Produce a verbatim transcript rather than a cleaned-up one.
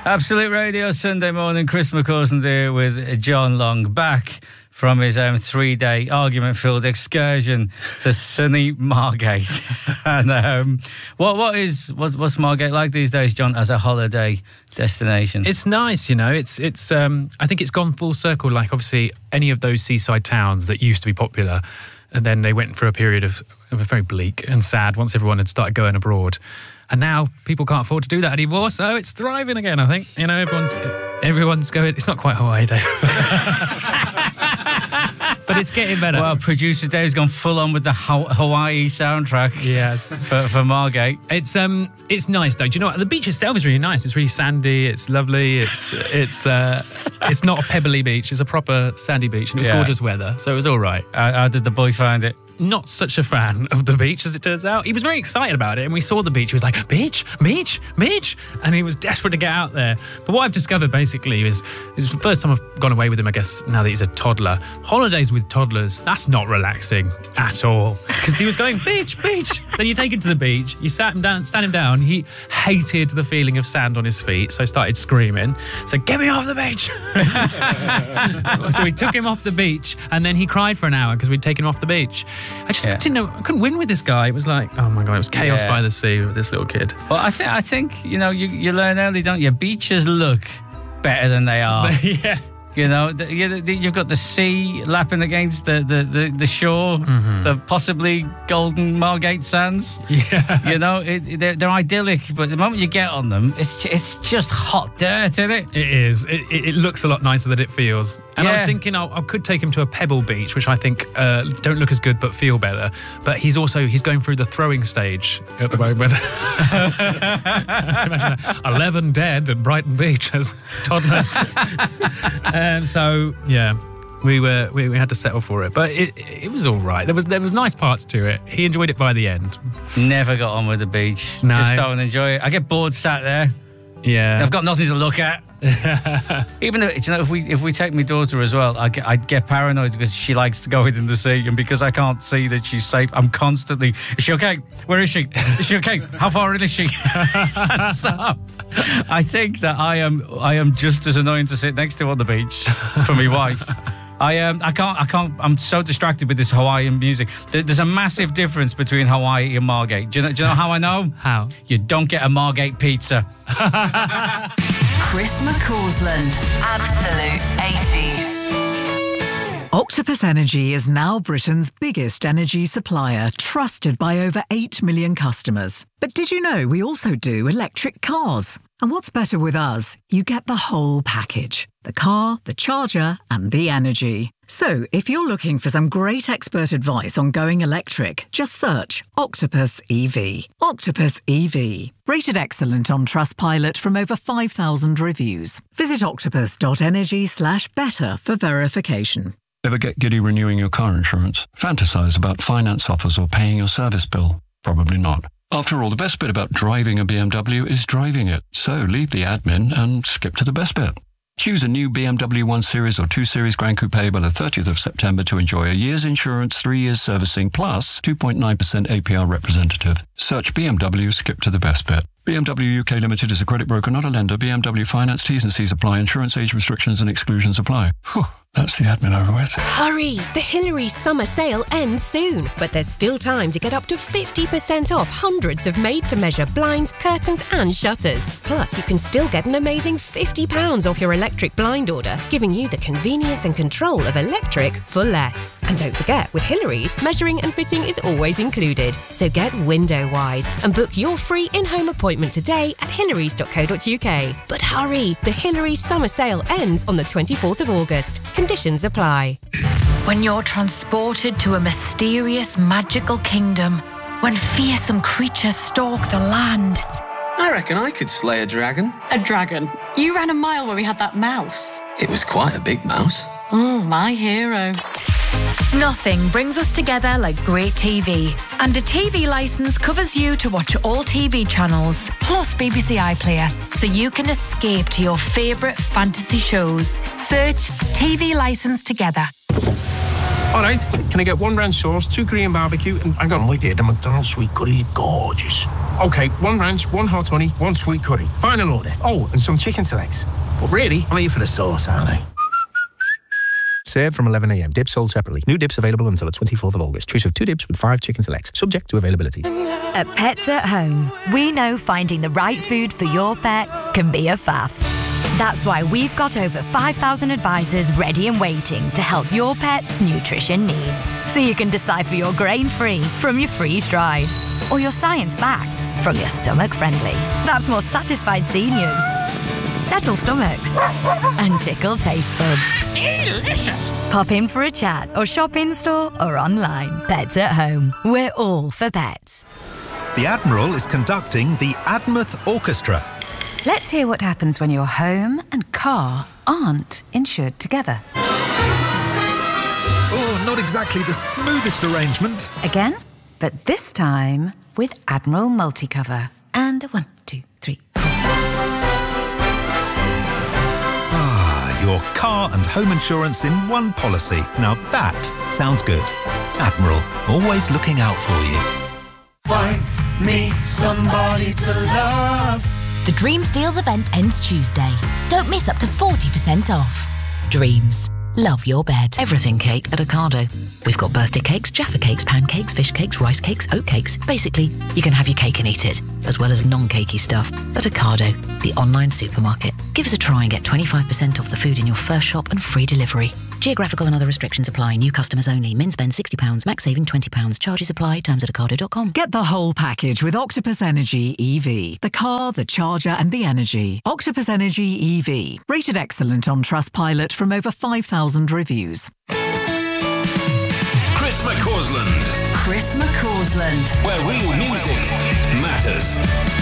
Absolute Radio, Sunday morning. Chris McCausland here with John Long, back from his um, three-day argument-filled excursion to sunny Margate. and um, what what is what's, what's Margate like these days, John, as a holiday destination? It's nice, you know. It's it's. Um, I think it's gone full circle. Like obviously, any of those seaside towns that used to be popular, and then they went through a period of, of very bleak and sad once everyone had started going abroad. And now people can't afford to do that anymore, so it's thriving again, I think. You know, everyone's everyone's going... It's not quite Hawaii, Dave. But it's getting better. Well, producer Dave's gone full on with the Hawaii soundtrack. Yes. For, for Margate. It's um, it's nice, though. Do you know what? The beach itself is really nice. It's really sandy. It's lovely. It's it's uh, it's not a pebbly beach. It's a proper sandy beach. And it was Yeah. gorgeous weather, so it was all right. How, how did the boy find it? Not such a fan of the beach, as it turns out. He was very excited about it, and we saw the beach. He was like, beach, beach, beach, and he was desperate to get out there. But what I've discovered, basically, is it's the first time I've gone away with him, I guess, now that he's a toddler. Holidays with toddlers, that's not relaxing at all. Because he was going, beach, beach. Then you take him to the beach, you sat him down, stand him down. He hated the feeling of sand on his feet, so started screaming. So, get me off the beach. So we took him off the beach, and then he cried for an hour because we'd taken him off the beach. I just Yeah. didn't know. I couldn't win with this guy. It was like, oh my God, it was chaos Yeah. by the sea with this little kid. Well, I, th- I think, you know, you, you learn early, don't you? Beaches look better than they are. But, yeah. You know, the, you, the, you've got the sea lapping against the, the, the, the shore, Mm-hmm. the possibly golden Margate sands. Yeah. You know, it, they're, they're idyllic, but the moment you get on them, it's it's just hot dirt, isn't it? It is. It, it, it looks a lot nicer than it feels. And I was Yeah. thinking I, I could take him to a pebble beach, which I think uh, don't look as good but feel better. But he's also, he's going through the throwing stage at the moment. Imagine that. eleven dead at Brighton Beach as toddler. And so, yeah, we were we, we had to settle for it. But it it was all right. There was there was nice parts to it. He enjoyed it by the end. Never got on with the beach. No. Just don't enjoy it. I get bored sat there. Yeah. I've got nothing to look at. Even though, you know, if we if we take my daughter as well, I get, I'd get paranoid because she likes to go in the sea, and because I can't see that she's safe, I'm constantly, is she okay? Where is she? Is she okay? How far in is she? And so I think that I am I am just as annoying to sit next to on the beach for my wife. I um I can't I can't I'm so distracted with this Hawaiian music. There- There's a massive difference between Hawaii and Margate. Do you know, do you know how I know? How? You don't get a Margate pizza. Chris McCausland, Absolute eighties. Octopus Energy is now Britain's biggest energy supplier, trusted by over eight million customers. But did you know we also do electric cars? And what's better with us? You get the whole package. The car, the charger, and the energy. So, if you're looking for some great expert advice on going electric, just search Octopus E V. Octopus E V. Rated excellent on Trustpilot from over five thousand reviews. Visit octopus.energy slash better for verification. Ever get giddy renewing your car insurance? Fantasize about finance offers or paying your service bill? Probably not. After all, the best bit about driving a B M W is driving it. So leave the admin and skip to the best bit. Choose a new B M W one Series or two Series Grand Coupe by the thirtieth of September to enjoy a year's insurance, three years servicing, plus two point nine percent A P R representative. Search B M W, skip to the best bit. B M W U K Limited is a credit broker, not a lender. B M W Finance, T's and C's apply. Insurance age restrictions and exclusions apply. Whew, that's the admin over with. Hurry! The Hillary summer sale ends soon, but there's still time to get up to fifty percent off hundreds of made-to-measure blinds, curtains and shutters. Plus, you can still get an amazing fifty pounds off your electric blind order, giving you the convenience and control of electric for less. And don't forget, with Hillary's, measuring and fitting is always included. So get window-wise and book your free in-home appointment today at hillarys dot co dot uk. But hurry! The Hillary summer sale ends on the twenty-fourth of August. Conditions apply. When you're transported to a mysterious, magical kingdom, when fearsome creatures stalk the land. I reckon I could slay a dragon. A dragon? You ran a mile when we had that mouse. It was quite a big mouse. Oh, my hero. Nothing brings us together like great T V. And a T V licence covers you to watch all T V channels, plus B B C iPlayer, so you can escape to your favourite fantasy shows. Search T V licence together. All right, can I get one round sauce, two Korean barbecue, and I got my dear, the McDonald's sweet curry, gorgeous. OK, one ranch, one hot honey, one sweet curry. Final order. Oh, and some chicken selects. But really, I'm here for the sauce, aren't I? Served from eleven a m. Dips sold separately. New dips available until the twenty-fourth of August. Choose of two dips with five chicken selects. Subject to availability. At Pets at Home, we know finding the right food for your pet can be a faff. That's why we've got over five thousand advisors ready and waiting to help your pet's nutrition needs. So you can decipher your grain-free from your freeze-dried, or your science-backed from your stomach-friendly. That's more satisfied seniors, settle stomachs, and tickle taste buds. Delicious! Pop in for a chat or shop in-store or online. Pets at Home. We're all for pets. The Admiral is conducting the Admouth Orchestra. Let's hear what happens when your home and car aren't insured together. Oh, not exactly the smoothest arrangement. Again, but this time with Admiral Multicover. And a one, two, three, four. Ah, your car and home insurance in one policy. Now that sounds good. Admiral, always looking out for you. Find me somebody to love. The Dreams Deals event ends Tuesday. Don't miss up to forty percent off. Dreams. Love your bed. Everything cake at Ocado. We've got birthday cakes, Jaffa cakes, pancakes, fish cakes, rice cakes, oat cakes. Basically, you can have your cake and eat it, as well as non-cakey stuff at Ocado, the online supermarket. Give us a try and get twenty-five percent off the food in your first shop and free delivery. Geographical and other restrictions apply. New customers only. Min spend sixty pounds, max saving twenty pounds. Charges apply. Terms at ocado dot com. Get the whole package with Octopus Energy E V. The car, the charger and the energy. Octopus Energy E V. Rated excellent on Trustpilot from over five thousand reviews. Chris McCausland. Chris McCausland. Where real music matters.